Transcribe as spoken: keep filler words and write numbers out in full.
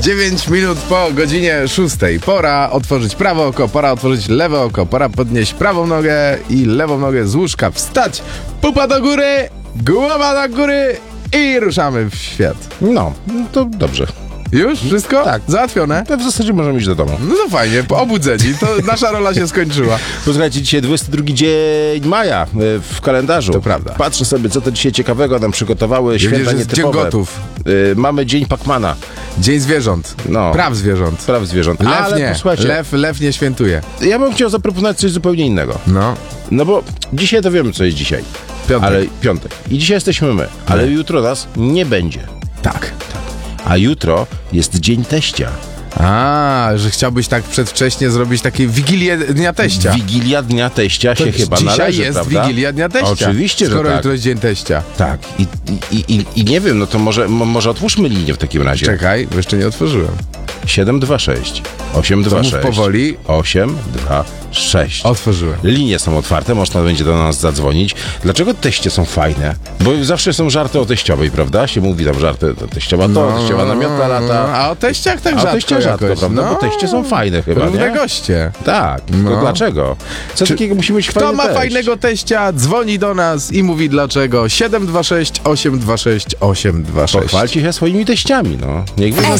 dziewięć minut po godzinie szóstej. Pora otworzyć prawe oko, pora otworzyć lewe oko, pora podnieść prawą nogę i lewą nogę z łóżka, wstać, pupa do góry, głowa do góry i ruszamy w świat. No, to dobrze. Już? Wszystko? Tak. Załatwione? To w zasadzie możemy iść do domu. No to fajnie, obudzeni, to nasza rola się skończyła. Posłuchajcie, dzisiaj dwudziesty drugi dzień maja y, w kalendarzu. To prawda. Patrzę sobie, co to dzisiaj ciekawego nam przygotowały święta Widzisz, że jest nietypowe. Dzień Gotów. Y, mamy Dzień Pacmana. Dzień zwierząt. No. Praw zwierząt. Praw zwierząt. Lew Ale nie. posłuchajcie, Lew, lew nie świętuje. ja bym chciał zaproponować coś zupełnie innego. No. No bo dzisiaj to wiemy, co jest dzisiaj. Piątek. Ale piątek. I dzisiaj jesteśmy my. Ale No. jutro nas nie będzie. Tak. A jutro jest Dzień Teścia. A, że chciałbyś tak przedwcześnie zrobić takie Wigilię Dnia Teścia. Wigilia Dnia Teścia To się chyba dzisiaj należy, jest prawda? Wigilia Dnia Teścia. Oczywiście, że skoro tak. jutro jest Dzień Teścia. Tak. I, i, i, I nie wiem, no to może, mo, może otwórzmy linię w takim razie. Czekaj, bo jeszcze nie otworzyłem. siedem dwa sześć osiem dwa mów sześć powoli. osiem dwa sześć. Otworzyłem. Linie są otwarte, można będzie do nas zadzwonić. Dlaczego teście są fajne? Bo zawsze są żarty o teściowej, prawda? Się mówi tam żarty, to teściowa to, No, teściowa namiotna lata. A o teściach tak A rzadko teście rzadko, jakoś. prawda? No, Bo teście są fajne chyba, równe nie? goście. Tak, No. to dlaczego? Co Czy- takiego musi być Kto fajny ma teść? fajnego teścia, dzwoni do nas i mówi dlaczego. siedem dwa sześć osiem dwa sześć osiem dwa sześć. Pochwalcie się swoimi teściami, no. Niech wy